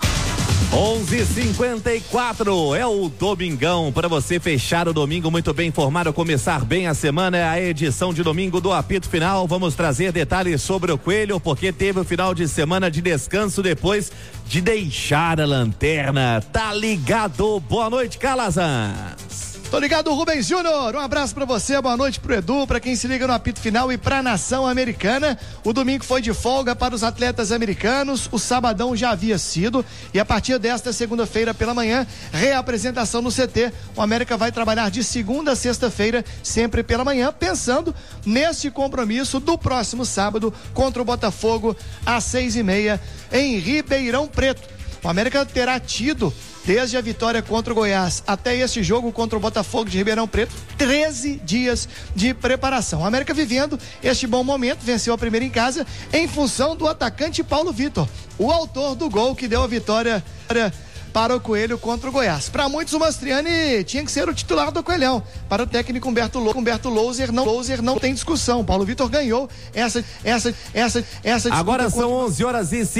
11:54 é o domingão para você fechar o domingo muito bem informado, começar bem a semana. É a edição de domingo do apito final. Vamos trazer detalhes sobre o Coelho, porque teve o final de semana de descanso depois de deixar a lanterna. Tá ligado? Boa noite, Calazans. Tô ligado, Rubens Júnior. Um abraço pra você, boa noite pro Edu, pra quem se liga no apito final e pra nação americana. O domingo foi de folga para os atletas americanos, o sabadão já havia sido e a partir desta segunda-feira pela manhã, reapresentação no CT. O América vai trabalhar de segunda a sexta-feira, sempre pela manhã, pensando neste compromisso do próximo sábado contra o Botafogo às 6:30 em Ribeirão Preto. O América terá tido, desde a vitória contra o Goiás até esse jogo contra o Botafogo de Ribeirão Preto, 13 dias de preparação. O América vivendo este bom momento, venceu a primeira em casa em função do atacante Paulo Vitor, o autor do gol que deu a vitória para o Coelho contra o Goiás. Para muitos, o Mastriani tinha que ser o titular do Coelhão. Para o técnico Humberto Louser não tem discussão. Paulo Vitor ganhou essa Agora são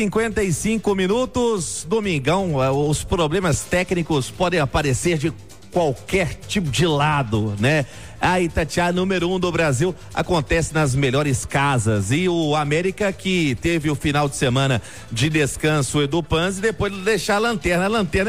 11h55. Domingão, os problemas técnicos podem aparecer de qualquer tipo de lado, né? A Itatiaia, número 1 do Brasil, acontece nas melhores casas. E o América, que teve o final de semana de descanso, Edu Panzi, depois de deixar a lanterna. A lanterna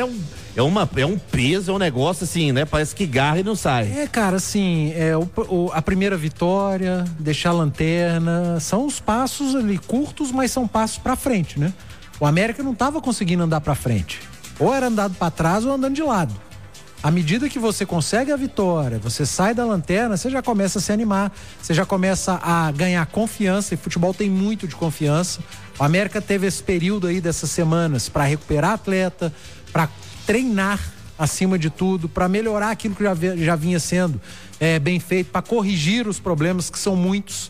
é um peso, é um negócio assim, né? Parece que garra e não sai. Cara, assim, a primeira vitória, deixar a lanterna, são os passos ali curtos, mas são passos pra frente, né? O América não tava conseguindo andar pra frente. Ou era andado pra trás ou andando de lado. À medida que você consegue a vitória, você sai da lanterna, você já começa a se animar, você já começa a ganhar confiança, e futebol tem muito de confiança. O América teve esse período aí dessas semanas para recuperar atleta, para treinar acima de tudo, para melhorar aquilo que já vinha sendo bem feito, para corrigir os problemas que são muitos.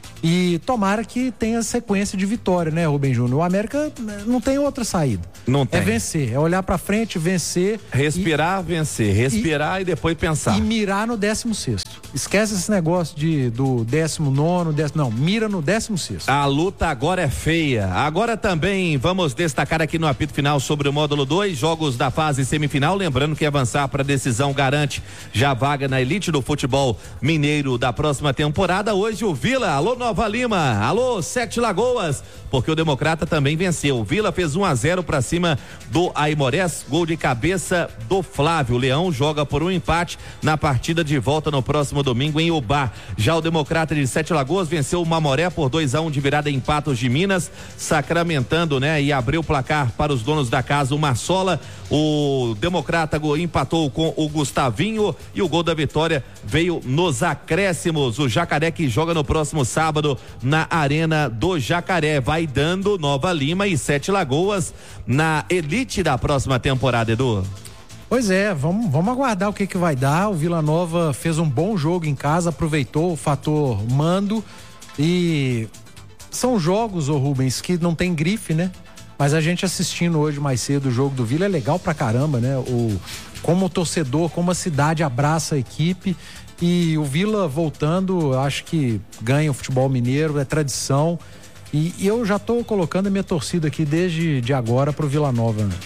E tomara que tenha sequência de vitória, né, Rubem Júnior? O América não tem outra saída. Não tem. É vencer, é olhar pra frente, vencer. Respirar, vencer. Respirar e depois pensar. E mirar no 16º. Esquece esse negócio do 19º, não, mira no 16º. A luta agora é feia. Agora também vamos destacar aqui no apito final sobre o módulo 2, jogos da fase semifinal. Lembrando que avançar para a decisão garante já vaga na elite do futebol mineiro da próxima temporada. Hoje o Vila, alô Nova Lima, alô Sete Lagoas, porque o Democrata também venceu. O Vila fez 1-0 para cima do Aimorés, gol de cabeça do Flávio. O Leão joga por um empate na partida de volta no próximo domingo em Ubá. Já o Democrata de Sete Lagoas venceu o Mamoré por 2-1 de virada em Patos de Minas, sacramentando, né, e abriu o placar para os donos da casa, o Marsola. O Democrata empatou com o Gustavinho e o gol da vitória veio nos acréscimos. O Jacaré, que joga no próximo sábado na Arena do Jacaré, vai dando Nova Lima e Sete Lagoas na elite da próxima temporada, Edu. Pois é, vamos aguardar o que vai dar. O Vila Nova fez um bom jogo em casa, aproveitou o fator mando, e são jogos, Rubens, que não tem grife, né? Mas a gente assistindo hoje mais cedo o jogo do Vila é legal pra caramba, né? Como o torcedor, como a cidade abraça a equipe, e o Vila voltando, acho que ganha o futebol mineiro, é tradição, e eu já tô colocando a minha torcida aqui desde agora pro Vila Nova, né?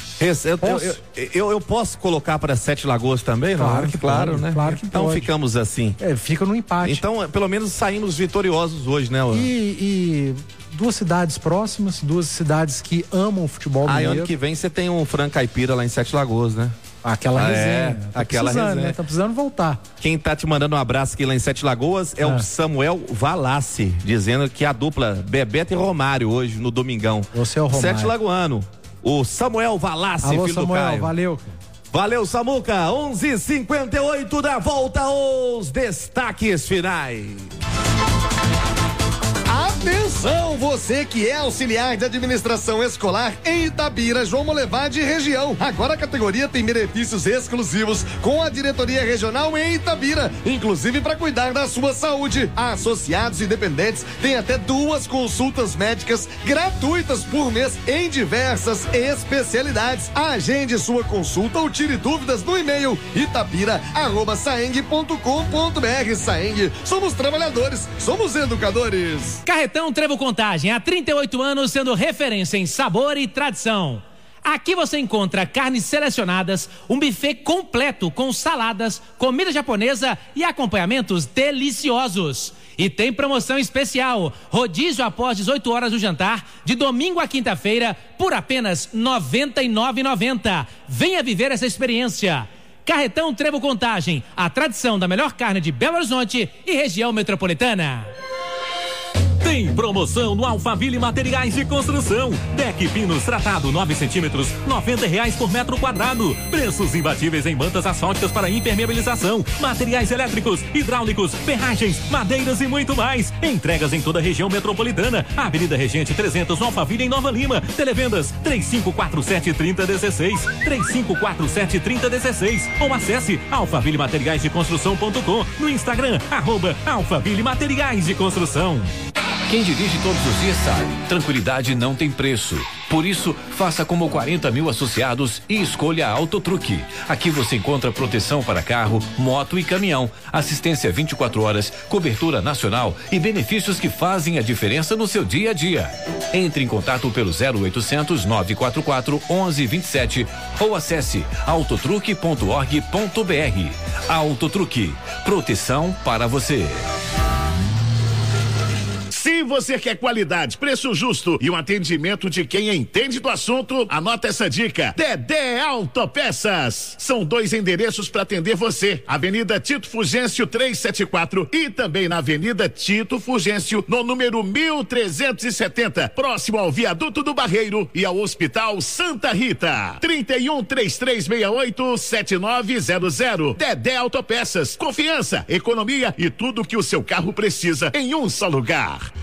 Eu posso colocar para Sete Lagoas também? Claro, não? que claro, pode, né? Claro que então pode. Ficamos assim. Fica no empate. Então, pelo menos saímos vitoriosos hoje, né? E duas cidades próximas, duas cidades que amam o futebol mineiro. Ano que vem você tem um frango caipira lá em Sete Lagoas, né? Aquela resenha. Aquela resenha. Né? Tá precisando voltar. Quem tá te mandando um abraço aqui lá em Sete Lagoas é o Samuel Valassi, dizendo que a dupla Bebeto e Romário hoje no domingão. Você é o Romário. Sete Lagoano. O Samuel Valassi, alô, filho Samuel, do Caio. Valeu. Valeu, Samuca. 11:58 da volta aos destaques finais. Atenção, você que é auxiliar de administração escolar em Itabira, João Molevade e região. Agora a categoria tem benefícios exclusivos com a diretoria regional em Itabira, inclusive para cuidar da sua saúde. Associados e dependentes têm até 2 consultas médicas gratuitas por mês em diversas especialidades. Agende sua consulta ou tire dúvidas no e-mail itabira@saeng.com.br. Saeng, somos trabalhadores, somos educadores. Carretão Trevo Contagem, há 38 anos sendo referência em sabor e tradição. Aqui você encontra carnes selecionadas, um buffet completo com saladas, comida japonesa e acompanhamentos deliciosos. E tem promoção especial, rodízio após 18 horas do jantar, de domingo a quinta-feira, por apenas R$ 99,90. Venha viver essa experiência. Carretão Trevo Contagem, a tradição da melhor carne de Belo Horizonte e região metropolitana. Tem promoção no Alphaville Materiais de Construção. Deck pinos tratado 9 centímetros, R$90 por metro quadrado. Preços imbatíveis em mantas asfálticas para impermeabilização, materiais elétricos, hidráulicos, ferragens, madeiras e muito mais. Entregas em toda a região metropolitana. Avenida Regente 300, no Alphaville, em Nova Lima. Televendas 3547-3016, 3547-3016. Ou acesse alphavillemateriaisdeconstrução.com, no Instagram, @Alphaville Materiais de Construção. Quem dirige todos os dias sabe, tranquilidade não tem preço. Por isso, faça como 40 mil associados e escolha a Autotruque. Aqui você encontra proteção para carro, moto e caminhão, assistência 24 horas, cobertura nacional e benefícios que fazem a diferença no seu dia a dia. Entre em contato pelo 0800 944 1127 ou acesse autotruque.org.br. Autotruque, proteção para você. Se você quer qualidade, preço justo e um atendimento de quem entende do assunto, anota essa dica. Dedé Autopeças. São 2 endereços para atender você. Avenida Tito Fugêncio 374 e também na Avenida Tito Fugêncio, no número 1370, próximo ao Viaduto do Barreiro e ao Hospital Santa Rita. 31-3368-7900. Dedé Autopeças. Confiança, economia e tudo que o seu carro precisa em um só lugar.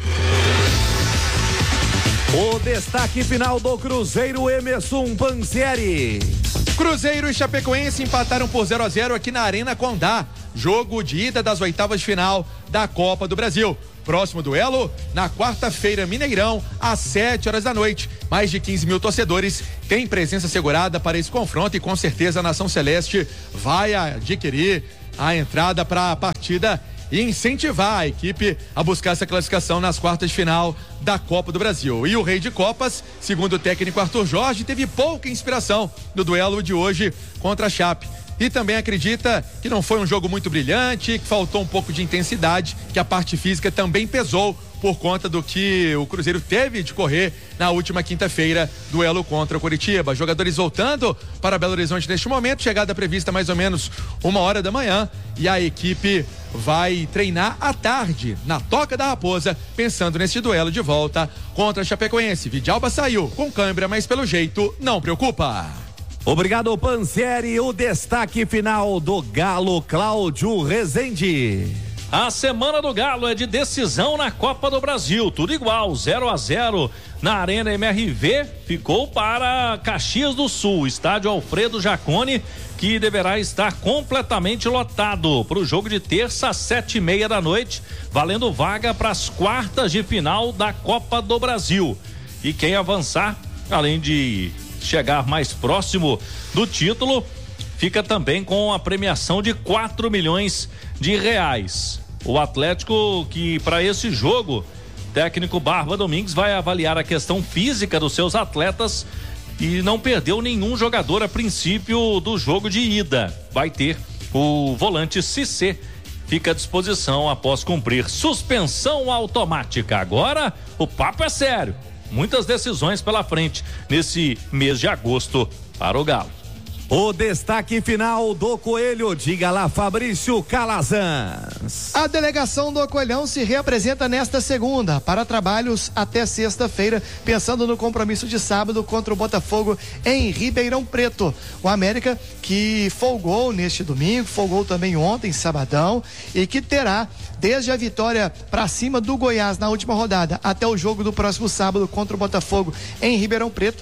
O destaque final do Cruzeiro, Emerson Pansieri. Cruzeiro e Chapecoense empataram por 0-0 aqui na Arena Condá. Jogo de ida das oitavas de final da Copa do Brasil. Próximo duelo na quarta-feira, Mineirão, às 7 horas da noite. Mais de 15 mil torcedores têm presença assegurada para esse confronto e com certeza a Nação Celeste vai adquirir a entrada para a partida e incentivar a equipe a buscar essa classificação nas quartas de final da Copa do Brasil. E o Rei de Copas, segundo o técnico Arthur Jorge, teve pouca inspiração no duelo de hoje contra a Chape. E também acredita que não foi um jogo muito brilhante, que faltou um pouco de intensidade, que a parte física também pesou por conta do que o Cruzeiro teve de correr na última quinta-feira, duelo contra o Coritiba. Jogadores voltando para Belo Horizonte neste momento, chegada prevista mais ou menos 1h da manhã, e a equipe vai treinar à tarde, na Toca da Raposa, pensando nesse duelo de volta contra a Chapecoense. Vidalba saiu com câimbra, mas pelo jeito não preocupa. Obrigado, Pansieri. O destaque final do Galo, Cláudio Rezende. A semana do Galo é de decisão na Copa do Brasil, tudo igual, 0-0 na Arena MRV, ficou para Caxias do Sul, estádio Alfredo Jaconi, que deverá estar completamente lotado para o jogo de terça às 7h30 da noite, valendo vaga para as quartas de final da Copa do Brasil. E quem avançar, além de chegar mais próximo do título, fica também com a premiação de 4 milhões de reais. O Atlético, que para esse jogo, técnico Barba Domingues vai avaliar a questão física dos seus atletas e não perdeu nenhum jogador a princípio do jogo de ida. Vai ter o volante Cissé, fica à disposição após cumprir suspensão automática. Agora o papo é sério, muitas decisões pela frente nesse mês de agosto para o Galo. O destaque final do Coelho, diga lá, Fabrício Calazans. A delegação do Coelhão se reapresenta nesta segunda para trabalhos até sexta-feira, pensando no compromisso de sábado contra o Botafogo em Ribeirão Preto. O América, que folgou neste domingo, folgou também ontem, sabadão, e que terá desde a vitória para cima do Goiás na última rodada até o jogo do próximo sábado contra o Botafogo em Ribeirão Preto,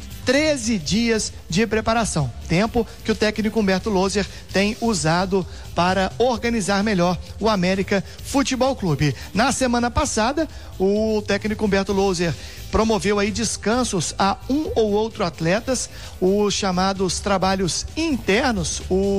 13 dias de preparação, tempo que o técnico Humberto Loser tem usado para organizar melhor o América Futebol Clube. Na semana passada, o técnico Humberto Loser promoveu aí descansos a um ou outro atletas, os chamados trabalhos internos,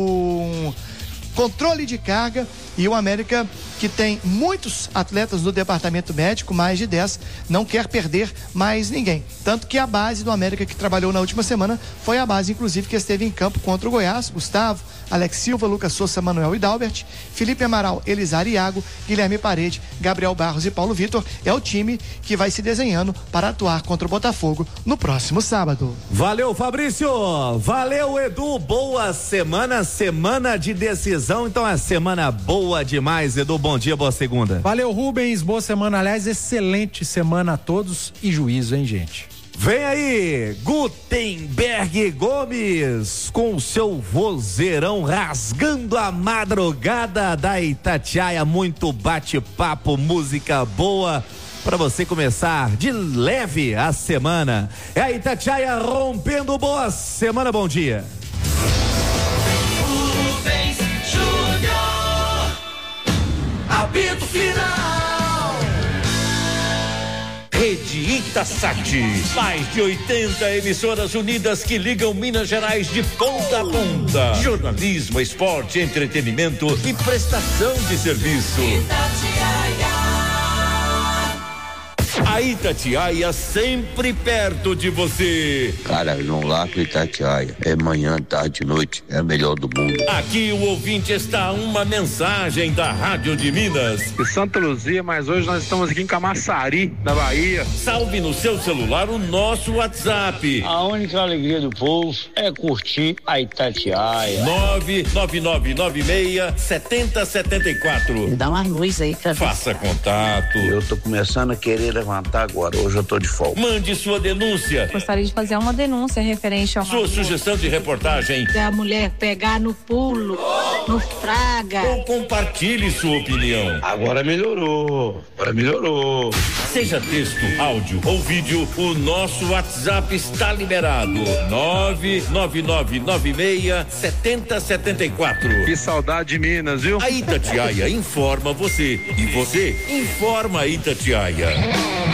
o controle de carga, e o América, que tem muitos atletas no departamento médico, mais de 10, não quer perder mais ninguém. Tanto que a base do América que trabalhou na última semana foi a base, inclusive, que esteve em campo contra o Goiás: Gustavo, Alex Silva, Lucas Souza, Manuel e Dalbert, Felipe Amaral, Elisar Iago, Guilherme Parede, Gabriel Barros e Paulo Vitor. É o time que vai se desenhando para atuar contra o Botafogo no próximo sábado. Valeu, Fabrício. Valeu, Edu. Boa semana, semana de decisão. Então é semana boa demais, Edu. Bom dia, boa segunda. Valeu, Rubens. Boa semana. Aliás, excelente semana a todos e juízo, hein, gente? Vem aí, Gutenberg Gomes, com o seu vozeirão rasgando a madrugada da Itatiaia. Muito bate-papo, música boa para você começar de leve a semana. É a Itatiaia rompendo. Boa semana, bom dia. Rubens Júnior, apito final. Rede Itasat. Mais de 80 emissoras unidas que ligam Minas Gerais de ponta a ponta. Jornalismo, esporte, entretenimento e prestação de serviço. A Itatiaia sempre perto de você. Cara, não larga Itatiaia. É manhã, tarde, noite. É a melhor do mundo. Aqui o ouvinte está uma mensagem da Rádio de Minas. De Santa Luzia, mas hoje nós estamos aqui em Camaçari, na Bahia. Salve no seu celular o nosso WhatsApp. A única alegria do povo é curtir a Itatiaia. 99996-7074. Me dá uma luz aí, cara. Faça contato. Eu tô começando a querer levantar agora. Hoje eu tô de folga. Mande sua denúncia. Gostaria de fazer uma denúncia referente ao... Sua sugestão de reportagem. Se a mulher pegar no pulo, no fraga. Ou compartilhe sua opinião. Agora melhorou. Seja texto, áudio ou vídeo, o nosso WhatsApp está liberado. 99996-7074. Que saudade de Minas, viu? A Itatiaia informa você e você informa a Itatiaia.